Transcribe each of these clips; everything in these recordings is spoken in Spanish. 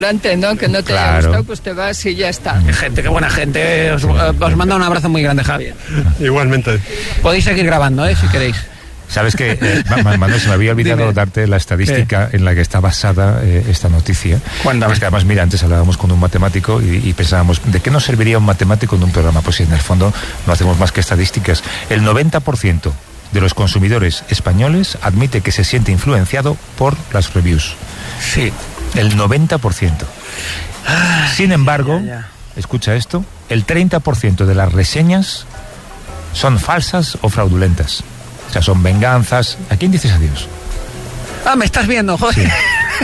¿no? Que no te haya gustado, pues te vas y ya está. Qué buena gente. Os manda un abrazo muy grande, Javier. Igualmente. Podéis seguir grabando, si queréis. Sabes que, Manuel, se me había olvidado darte la estadística en la que está basada esta noticia. Cuéntame. Es que además, mira, antes hablábamos con un matemático y pensábamos, ¿de qué nos serviría un matemático en un programa? Pues si en el fondo no hacemos más que estadísticas. El 90% de los consumidores españoles admite que se siente influenciado por las reviews. Sí. El 90%. Sin embargo, escucha esto, el 30% de las reseñas son falsas o fraudulentas. O sea, son venganzas. ¿A quién dices adiós? Me estás viendo, joder. Sí.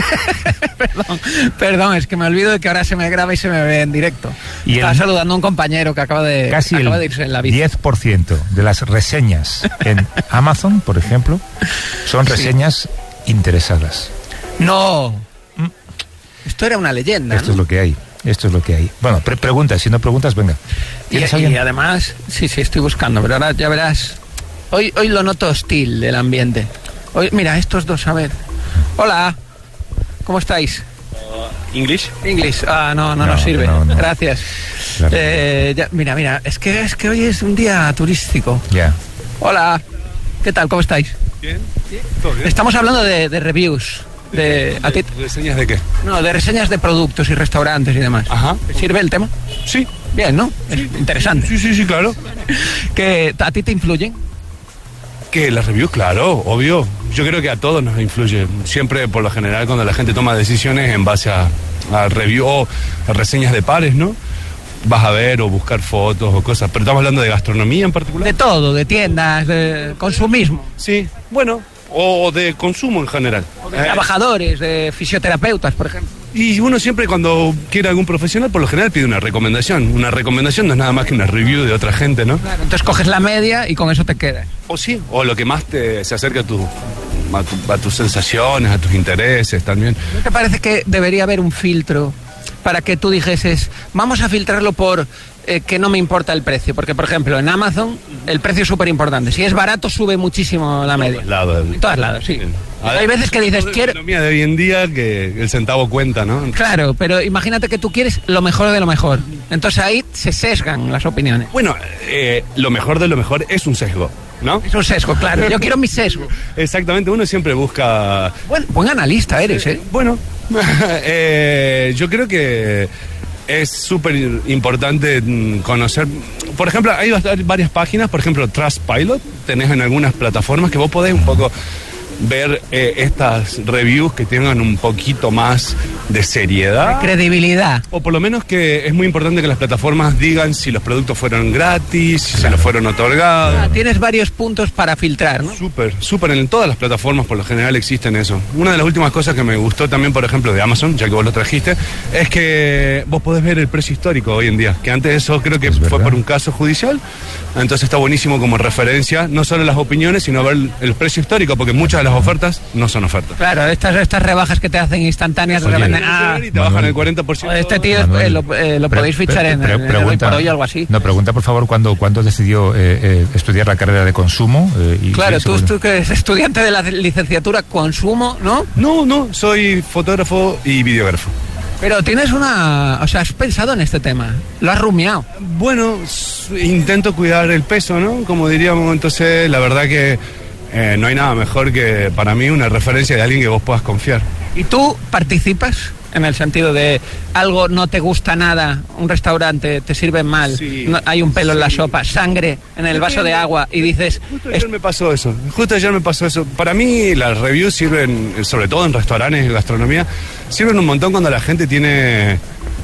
Perdón, es que me olvido de que ahora se me graba y se me ve en directo. Y estaba saludando a un compañero que acaba de irse en la bici. 10% de las reseñas en Amazon, por ejemplo, son reseñas interesadas. No. Esto era una leyenda. Esto es lo que hay. Bueno, pregunta, si no preguntas, venga. ¿Tienes alguien? Y además, sí, estoy buscando, pero ahora ya verás. Hoy lo noto hostil el ambiente. Hoy, mira, estos dos, a ver. Hola, ¿cómo estáis? ¿English? No sirve. No. Gracias. Claro. Mira, es que hoy es un día turístico. Ya. Hola, ¿qué tal? ¿Cómo estáis? Bien. ¿Todo bien? Estamos hablando de reviews. ¿Reseñas de qué? No, de reseñas de productos y restaurantes y demás. Ajá. ¿Te sirve el tema? Sí. Bien, ¿no? Sí. Es interesante. Sí, claro. ¿Que a ti te influyen? Que las reviews, claro, obvio. Yo creo que a todos nos influye. Siempre, por lo general, cuando la gente toma decisiones en base a review o a reseñas de pares, ¿no? Vas a ver o buscar fotos o cosas. Pero estamos hablando de gastronomía en particular. De todo, de tiendas, de consumismo. Sí, bueno, o de consumo en general. O de trabajadores, de fisioterapeutas, por ejemplo. Y uno siempre cuando quiere algún profesional, por lo general pide una recomendación. Una recomendación no es nada más que una review de otra gente, ¿no? Claro, entonces coges la media y con eso te quedas. O sí, o lo que más se acerca a tus sensaciones, a tus intereses también. ¿No te parece que debería haber un filtro para que tú dijeses, vamos a filtrarlo por que no me importa el precio? Porque, por ejemplo, en Amazon el precio es súper importante. Si es barato, sube muchísimo la media. En todos lados, sí. Hay veces que dices, quiero... La economía de hoy en día que el centavo cuenta, ¿no? Claro, pero imagínate que tú quieres lo mejor de lo mejor. Entonces ahí se sesgan las opiniones. Bueno, lo mejor de lo mejor es un sesgo, ¿no? Es un sesgo, claro. Yo quiero mi sesgo. Exactamente, uno siempre busca... Buen analista eres, ¿eh? Bueno, yo creo que es súper importante conocer... Por ejemplo, hay varias páginas, por ejemplo, Trustpilot, tenés en algunas plataformas que vos podés un poco ver estas reviews que tengan un poquito más de seriedad. De credibilidad. O por lo menos que es muy importante que las plataformas digan si los productos fueron gratis, si se los fueron otorgados. Tienes varios puntos para filtrar, ¿no? Súper, en todas las plataformas por lo general existen eso. Una de las últimas cosas que me gustó también, por ejemplo, de Amazon, ya que vos lo trajiste, es que vos podés ver el precio histórico hoy en día, que antes eso creo que fue por un caso judicial, entonces está buenísimo como referencia, no solo las opiniones, sino ver el precio histórico, porque muchas de las ofertas no son ofertas. Claro, estas rebajas que te hacen instantáneas de repente, y te bajan el 40%. Este tío lo podéis fichar en Hoy por Hoy o algo así. No, pregunta por favor cuándo decidió estudiar la carrera de consumo. Claro, tú que eres estudiante de la licenciatura consumo, ¿no? No, soy fotógrafo y videógrafo. Pero tienes has pensado en este tema, lo has rumiado. Bueno, intento cuidar el peso, ¿no? Como diríamos, entonces la verdad que no hay nada mejor que para mí una referencia de alguien que vos puedas confiar. ¿Y tú participas en el sentido de algo no te gusta nada, un restaurante te sirve mal, sí, no, hay un pelo en la sopa, sangre en el vaso de agua y dices... Justo ayer me pasó eso. Para mí las reviews sirven, sobre todo en restaurantes y gastronomía, sirven un montón cuando la gente tiene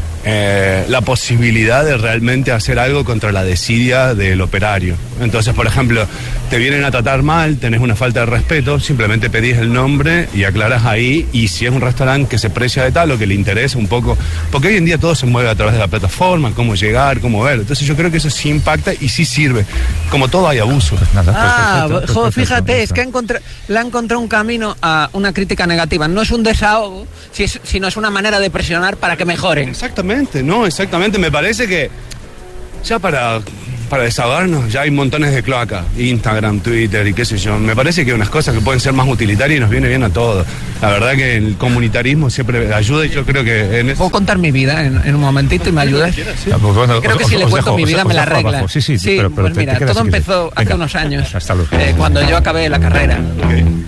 la posibilidad de realmente hacer algo contra la desidia del operario. Entonces, por ejemplo, te vienen a tratar mal, tenés una falta de respeto, simplemente pedís el nombre y aclarás ahí, y si es un restaurante que se precia de tal o que le interesa un poco, porque hoy en día todo se mueve a través de la plataforma, cómo llegar, cómo ver, entonces yo creo que eso sí impacta y sí sirve. Como todo hay abuso. Pues nada, perfecto, fíjate, es que le ha encontrado un camino a una crítica negativa. No es un desahogo, sino es una manera de presionar para que mejoren. Exactamente, me parece que ya para para desahogarnos, ya hay montones de cloacas, Instagram, Twitter y qué sé yo. Me parece que hay unas cosas que pueden ser más utilitarias y nos viene bien a todos. La verdad que el comunitarismo siempre ayuda y yo creo que en eso... ¿Puedo contar mi vida en un momentito y me ayudas? Sí. Creo que si le cuento mi vida me la arregla. Sí, pero pues mira, todo empezó hace unos años, cuando yo acabé la carrera. Okay.